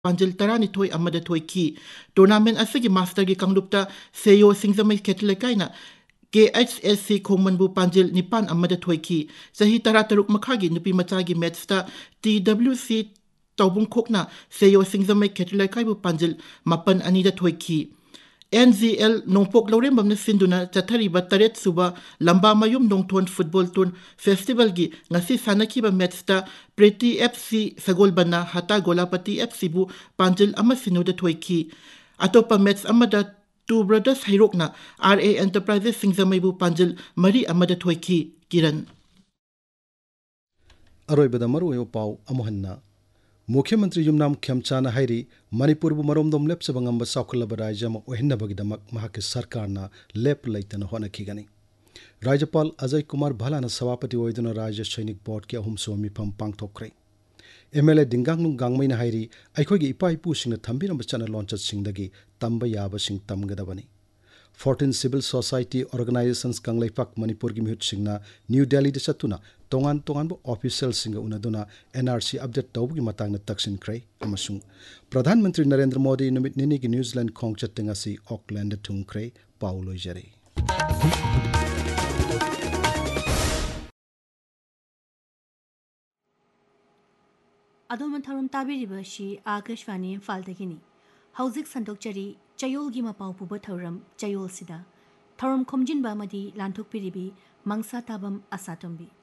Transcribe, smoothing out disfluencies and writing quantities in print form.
पांजिल तरानिथोई अमद थोइखी tournament असगी master की कंगलुप्ता सेयो सिंगजमई खेतलेकाइना KHSC खोमनबु पांजिल निपान अमद थोइखी सही तरा तरुक मखागी नुपी मचागी मैचता TWC तौबुंखोकना सेयो सिंगजमई खेतलेकाइबु पांजिल मापन अनिदा थोइखी NGL नोंपोक लौरेंबमने सिंधुना चथरीब तरेत सुबा लंबा मयुम नोंथोन फुटबॉल टूर फेस्टिवल की ngasi sanakhiba मैचता प्रेटी FC सगोलबना हता गोलापति FC बु पांजिल अमा सिनुदा थोइखी अतोपा match अमदा two brothers हाइरोकना RA enterprises सिंगजमईबु पांजिल मरी अमदा थोइखी किरण अरोइबदा मरुओ पाउ अमहन्ना मुख्यमंत्री युमनाम खेमचाना हाइरी मणिपुर मरोमदोम लेप्सबंगम साउखलब राज्य में ओहिन्नबगिदमक महाके सरकारना लेप लैतन होनखिगनी राज्यपाल अजय कुमार भलाना सभापति ओइदुना राज्य सैनिक बोर्ड के अहुमसो मिफम पांगथोक्रे MLA दिंगांगनुंग गांगमैना हाइरी अखोगी इपा इपुसिंगना थंबिरम चना लॉन्चसिंगदगी तंब याबसिंग तमगदबनी 14 civil society organisations Kangleipak Manipur की मिहुत सिंगना न्यू दिल्ली चतुना तोंगान तोंगान ऑफिशियल सिंग उनदुना NRC अपडेट तौबगी मतंग तक्सिन ख्रे अमसुंग प्रधानमंत्री नरेंद्र मोदी नुमित निनी की न्यूजीलैंड खोंग चत्तिंगासी ऑकलैंड थुंख्रे पाउलोय जरे अदोमथरुम ताबिरिबशी आकाशवाणी इम्फालदगिनी हौजिक संदोकचरी चयोलगी मपाउ पुब थौरम चयोल सिदा थौरम खोमजिनबा मदी लांथोकपिरिबी मंगसा ताबम असातोंबी